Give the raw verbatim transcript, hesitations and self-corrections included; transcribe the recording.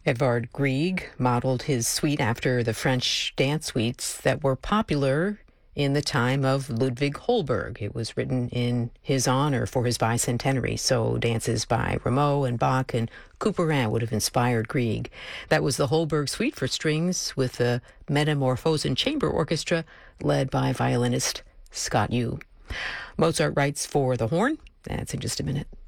Edvard Grieg modeled his suite after the French dance suites that were popular in the time of Ludwig Holberg. It was written in his honor for his bicentenary, so dances by Rameau and Bach and Couperin would have inspired Grieg. That was the Holberg Suite for strings with the Metamorphosen Chamber Orchestra led by violinist Scott Yu. Mozart writes for the horn. That's in just a minute.